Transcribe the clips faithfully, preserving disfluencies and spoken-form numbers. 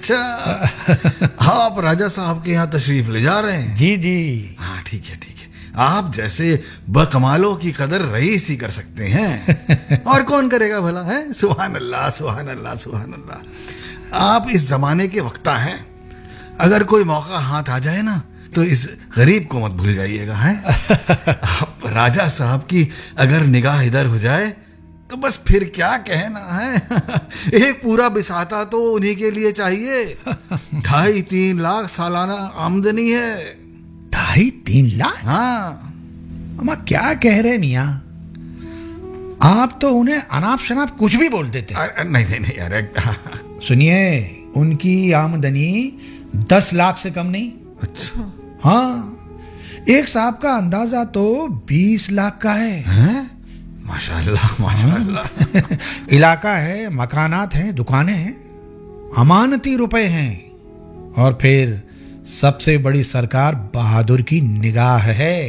अच्छा, आप राजा साहब के यहाँ तशरीफ ले जा रहे हैं? जी जी। हाँ ठीक है ठीक है, आप जैसे बकमालों की कदर रईस ही कर सकते हैं, और कौन करेगा भला, है? सुभान अल्लाह सुभान अल्लाह सुभान अल्लाह। आप इस जमाने के वक्ता हैं, अगर कोई मौका हाथ आ जाए ना तो इस गरीब को मत भूल जाइएगा, है? आप राजा साहब की अगर निगाह इधर हो जाए तो बस फिर क्या कहना है। एक पूरा बिसाता तो उन्हीं के लिए चाहिए। ढाई तीन लाख सालाना आमदनी है। ढाई तीन लाख? हाँ। अम्मा क्या कह रहे मियाँ, आप तो उन्हें अनाप शनाप कुछ भी बोल देते। नहीं नहीं नहीं यार। सुनिए, उनकी आमदनी दस लाख से कम नहीं। अच्छा। हाँ, एक साहब का अंदाजा तो बीस लाख का है, है? माशाल्लाह माशाल्लाह। इलाका है, मकानात हैं, दुकानें हैं, अमानती रुपए हैं, और फिर सबसे बड़ी सरकार बहादुर की निगाह है।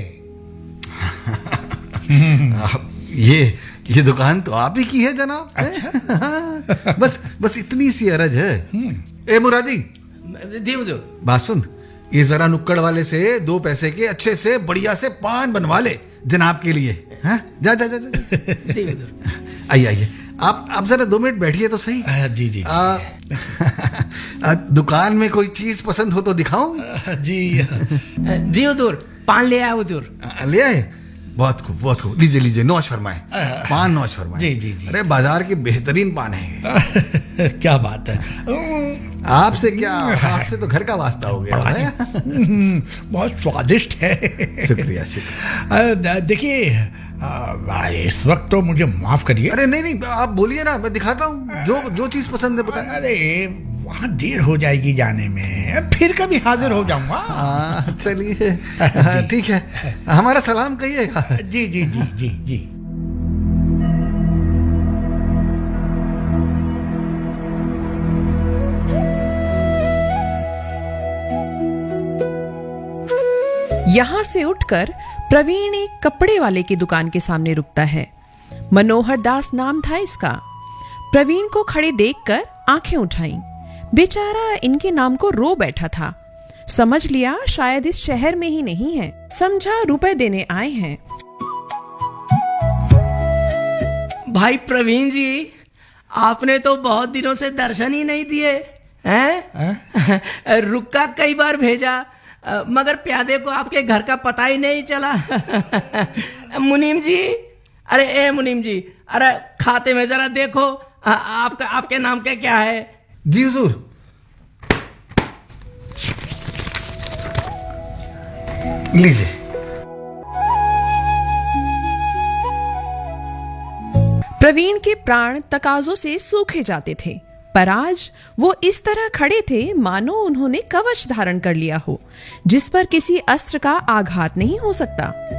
ये ये दुकान तो आप ही की है जनाब। अच्छा। बस बस इतनी सी अरज है। ए मुरादी, बात सुन, ये जरा नुक्कड़ वाले से दो पैसे के अच्छे से बढ़िया से पान बनवा ले जनाब के लिए। हाँ? जा जा जा, जा। आइए आइए, आप आप जरा दो मिनट बैठिए तो सही। जी जी, आ, आ, दुकान में कोई चीज पसंद हो तो दिखाऊं? जी जी हुजूर, पान ले आए हुजूर। ले आए? बहुत खूब बहुत खूब, लीजिए लीजिए, नौश फरमाए, पान नौश फरमाए। जी जी जी। अरे बाजार के बेहतरीन पान है। क्या बात है, आपसे क्या, आपसे तो घर का वास्ता हो गया है। बहुत स्वादिष्ट है। शुक्रिया शुक्रिया। देखिए, इस वक्त तो मुझे माफ करिए। अरे नहीं नहीं, आप बोलिए ना, मैं दिखाता हूँ जो जो चीज पसंद है बताएं। अरे वहाँ देर हो जाएगी जाने में, फिर कभी हाजिर हो जाऊंगा। चलिए ठीक है, हमारा सलाम कहिएगा। जी जी जी जी जी। यहां से उठकर प्रवीण एक कपड़े वाले की दुकान के सामने रुकता है। मनोहर दास नाम था इसका। प्रवीण को खड़े देखकर आंखें उठाईं। बेचारा इनके नाम को रो बैठा था। समझ लिया शायद इस शहर में ही नहीं है, समझा रुपए देने आए हैं। भाई प्रवीण जी, आपने तो बहुत दिनों से दर्शन ही नहीं दिए हैं। रुक्का कई बार भेजा, मगर प्यादे को आपके घर का पता ही नहीं चला। मुनीम जी, अरे ए मुनीम जी, अरे खाते में जरा देखो, आ, आपका आपके नाम का क्या है? जी हुजूर। लीजिए। प्रवीण के प्राण तकाजों से सूखे जाते थे, पर आज वो इस तरह खड़े थे मानो उन्होंने कवच धारण कर लिया हो, जिस पर किसी अस्त्र का आघात नहीं हो सकता।